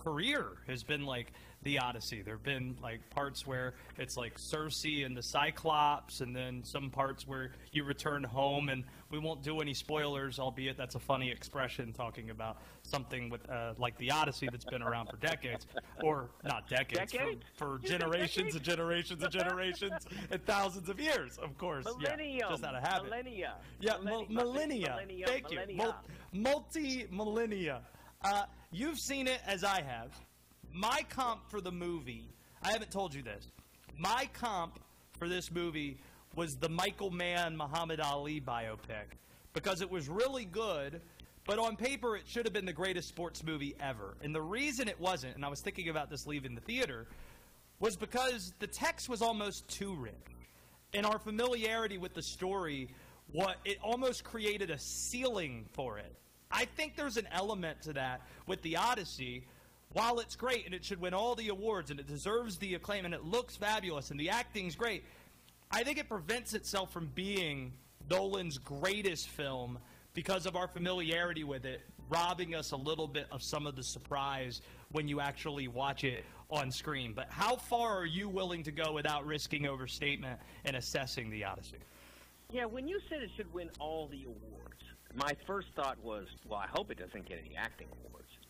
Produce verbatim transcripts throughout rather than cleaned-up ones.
career has been like the Odyssey. There have been like parts where it's like Cersei and the Cyclops, and then some parts where you return home, and we won't do any spoilers, albeit that's a funny expression talking about something with uh, like the Odyssey that's been around for decades, or not decades, Decades? for, for generations and generations and generations and thousands of years, of course. Millennium. Yeah, just out of habit. Millennia. Yeah, Millenni- mil- millennia. millennia. Thank you. Millennia. Mul- multi-millennia. Uh, you've seen it as I have. My comp for the movie, I haven't told you this. My comp for this movie was the Michael Mann Muhammad Ali biopic because it was really good, but on paper it should have been the greatest sports movie ever. And the reason it wasn't, and I was thinking about this leaving the theater, was because the text was almost too rich. And our familiarity with the story, what it almost created a ceiling for it. I think there's an element to that with the Odyssey. While it's great and it should win all the awards and it deserves the acclaim and it looks fabulous and the acting's great, I think it prevents itself from being Nolan's greatest film because of our familiarity with it, robbing us a little bit of some of the surprise when you actually watch it on screen. But how far are you willing to go without risking overstatement in assessing the Odyssey? Yeah, when you said it should win all the awards, my first thought was, well, I hope it doesn't get any acting awards.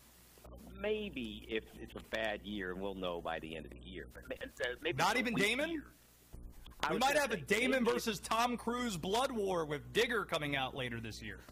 Maybe if it's a bad year, and we'll know by the end of the year. But maybe Not even Damon? Year. We might have a Damon versus Tom Cruise blood war with Digger coming out later this year.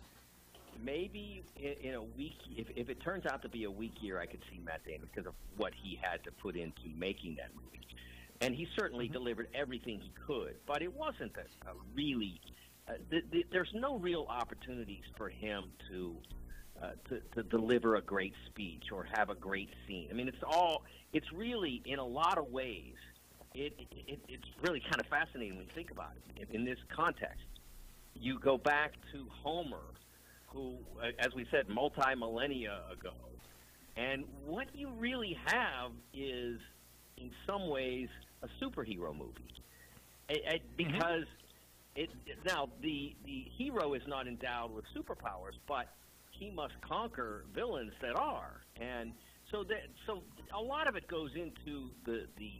Maybe in, in a weak, if, if it turns out to be a weak year, I could see Matt Damon because of what he had to put into making that movie. And he certainly mm-hmm. delivered everything he could, but it wasn't a, a really, uh, th- th- there's no real opportunities for him to, uh, to to deliver a great speech or have a great scene. I mean, it's all, it's really, in a lot of ways, it, it it's really kind of fascinating when you think about it in, in this context. You go back to Homer, who, as we said, multi-millennia ago, and what you really have is, in some ways, a superhero movie, it, it, because it now the the hero is not endowed with superpowers, but he must conquer villains that are, and so that so a lot of it goes into the the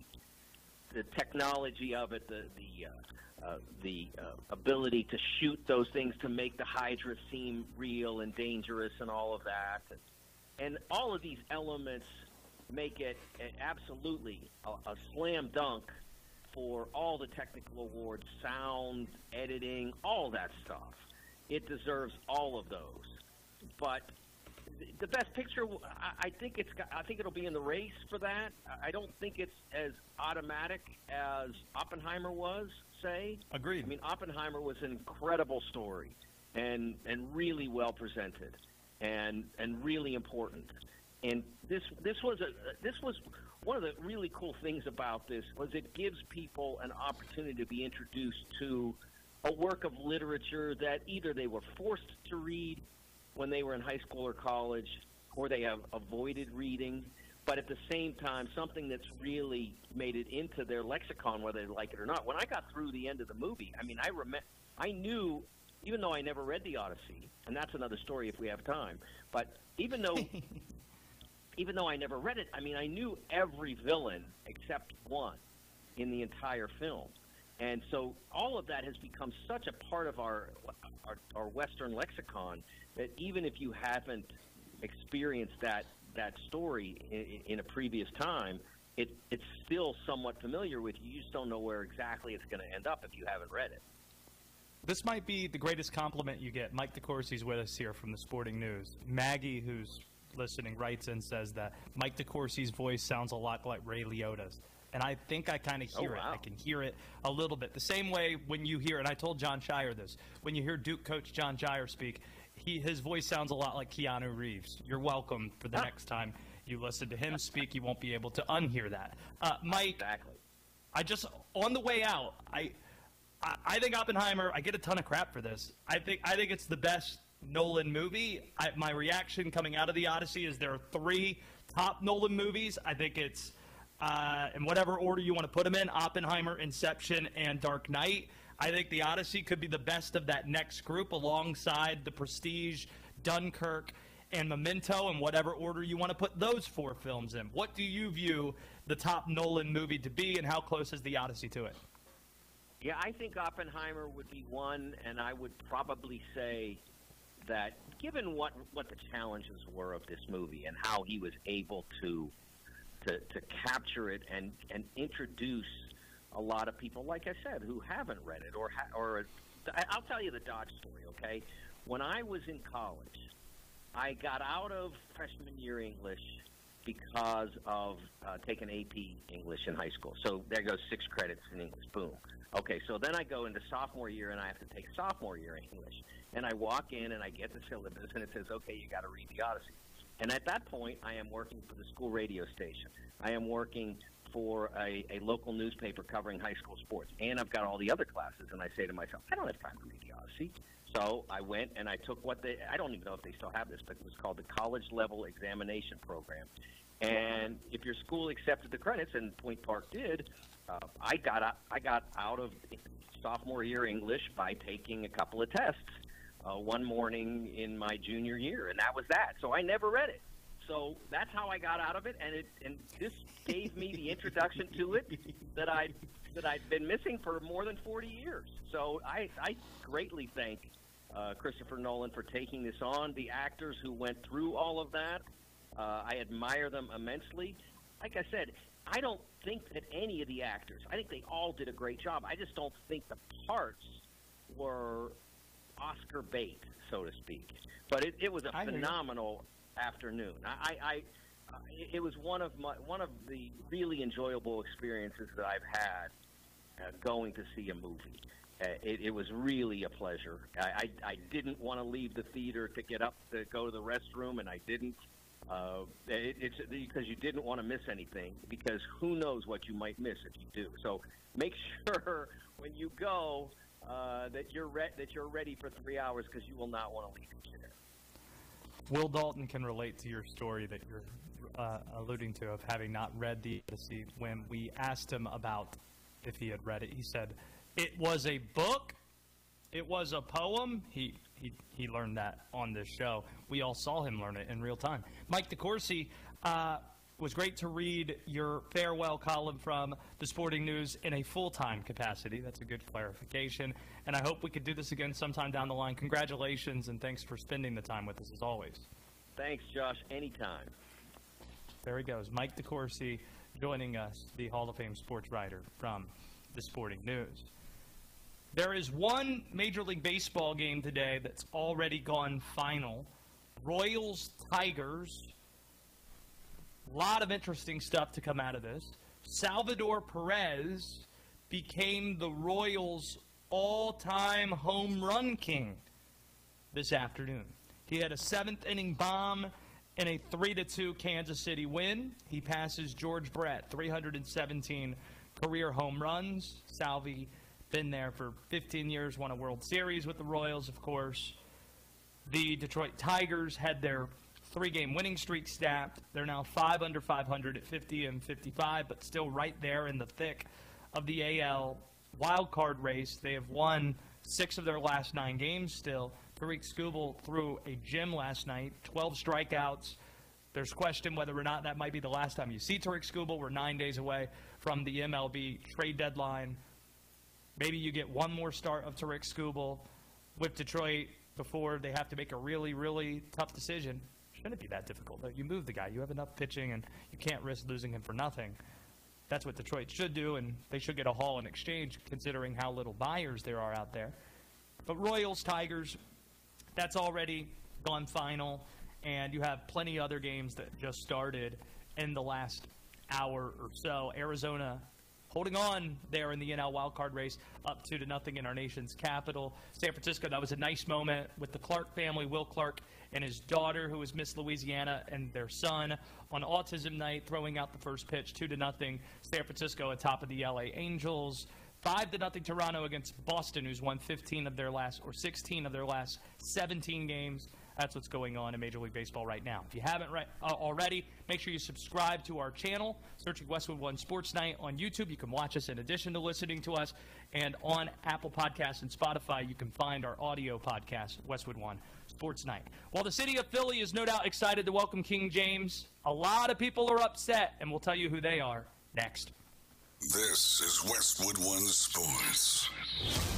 the technology of it, the the uh, uh, the uh, ability to shoot those things to make the Hydra seem real and dangerous and all of that, and, and all of these elements make it absolutely a, a slam dunk for all the technical awards, sound, editing, all that stuff. It deserves all of those. But the best picture, I, I think it's. I think it'll be in the race for that. I don't think it's as automatic as Oppenheimer was. Say, agreed. I mean, Oppenheimer was an incredible story, and and really well presented, and and really important. And this this was a this was one of the really cool things about this was it gives people an opportunity to be introduced to a work of literature that either they were forced to read when they were in high school or college, or they have avoided reading, but at the same time something that's really made it into their lexicon, whether they like it or not. When I got through the end of the movie, I mean, I rem- I knew, even though I never read the Odyssey, and that's another story if we have time, but even though even though I never read it, I mean, I knew every villain except one in the entire film. And so all of that has become such a part of our, our our Western lexicon that even if you haven't experienced that that story in, in a previous time, it it's still somewhat familiar with you. You just don't know where exactly it's going to end up if you haven't read it. This might be the greatest compliment you get. Mike DeCourcy's with us here from the Sporting News. Maggie, who's listening, writes in, says that Mike DeCourcy's voice sounds a lot like Ray Liotta's. And I think I kind of hear oh, wow. it. I can hear it a little bit. The same way when you hear, and I told John Shire this, when you hear Duke coach John Shire speak, he his voice sounds a lot like Keanu Reeves. You're welcome for the ah. next time you listen to him speak. You won't be able to unhear that. Uh, Mike, exactly. I just, on the way out, I, I I think Oppenheimer, I get a ton of crap for this. I think I think it's the best Nolan movie. I, my reaction coming out of the Odyssey is there are three top Nolan movies. I think it's Uh, in whatever order you want to put them in, Oppenheimer, Inception, and Dark Knight. I think The Odyssey could be the best of that next group alongside The Prestige, Dunkirk, and Memento, in whatever order you want to put those four films in. What do you view the top Nolan movie to be, and how close is The Odyssey to it? Yeah, I think Oppenheimer would be one, and I would probably say that given what what the challenges were of this movie and how he was able to to, to capture it and, and introduce a lot of people, like I said, who haven't read it or ha- or I'll tell you the Dodge story, okay? When I was in college, I got out of freshman year English because of uh, taking A P English in high school. So there goes six credits in English. Boom. Okay, so then I go into sophomore year, and I have to take sophomore year English. And I walk in, and I get the syllabus, and it says, okay, you got to read The Odyssey. And at that point, I am working for the school radio station. I am working for a, a local newspaper covering high school sports. And I've got all the other classes, and I say to myself, I don't have time to read The Odyssey. So I went and I took what they, I don't even know if they still have this, but it was called the College Level Examination Program. And if your school accepted the credits, and Point Park did, uh, I got out, I got out of sophomore year English by taking a couple of tests uh, one morning in my junior year, and that was that. So I never read it. So that's how I got out of it, and it and this gave me the introduction to it that I that I'd been missing for more than forty years. So I I greatly thank uh, Christopher Nolan for taking this on. The actors who went through all of that, uh, I admire them immensely. Like I said, I don't think that any of the actors, I think they all did a great job. I just don't think the parts were Oscar bait, so to speak. But it, it was a I phenomenal afternoon. I, I, I uh, it was one of my one of the really enjoyable experiences that I've had uh, going to see a movie. Uh, it, it was really a pleasure. I, I, I didn't want to leave the theater to get up to go to the restroom, and I didn't. Uh, it, it's because you didn't want to miss anything, because who knows what you might miss if you do. So make sure when you go uh, that you're re- that you're ready for three hours, because you will not want to leave your chair. Will Dalton can relate to your story that you're uh, alluding to of having not read The Odyssey. When we asked him about if he had read it, he said it was a book, it was a poem. He he he learned that on this show. We all saw him learn it in real time. Mike DeCourcy, uh, was great to read your farewell column from the Sporting News in a full-time capacity. That's a good clarification. And I hope we could do this again sometime down the line. Congratulations, and thanks for spending the time with us as always. Thanks, Josh. Anytime. There he goes. Mike DeCourcy joining us, the Hall of Fame sports writer from the Sporting News. There is one Major League Baseball game today that's already gone final. Royals-Tigers. A lot of interesting stuff to come out of this. Salvador Perez became the Royals' all-time home run king this afternoon. He had a seventh-inning bomb in a three to two Kansas City win. He passes George Brett, three hundred seventeen career home runs. Salvi, been there for fifteen years, won a World Series with the Royals, of course. The Detroit Tigers had their three-game winning streak snapped. They're now five under five hundred at fifty and fifty-five, but still right there in the thick of the A L wild card race. They have won six of their last nine games still. Tariq Skubal threw a gem last night, twelve strikeouts. There's question whether or not that might be the last time you see Tariq Skubal. We're nine days away from the M L B trade deadline. Maybe you get one more start of Tariq Skubal with Detroit before they have to make a really, really tough decision. Shouldn't be that difficult. You move the guy. You have enough pitching, and you can't risk losing him for nothing. That's what Detroit should do, and they should get a haul in exchange, considering how little buyers there are out there. But Royals, Tigers, that's already gone final, and you have plenty of other games that just started in the last hour or so. Arizona holding on there in the N L wildcard race, up two to nothing in our nation's capital. San Francisco, that was a nice moment with the Clark family, Will Clark and his daughter, who is Miss Louisiana, and their son on autism night, throwing out the first pitch, two to nothing. San Francisco atop of the L A Angels. Five to nothing Toronto against Boston, who's won fifteen of their last, or sixteen of their last seventeen games. That's what's going on in Major League Baseball right now. If you haven't right, uh, already, make sure you subscribe to our channel. Searching Westwood One Sports Night on YouTube. You can watch us in addition to listening to us. And on Apple Podcasts and Spotify, you can find our audio podcast, Westwood One Sports Night. While the city of Philly is no doubt excited to welcome King James, a lot of people are upset, and we'll tell you who they are next. This is Westwood One Sports.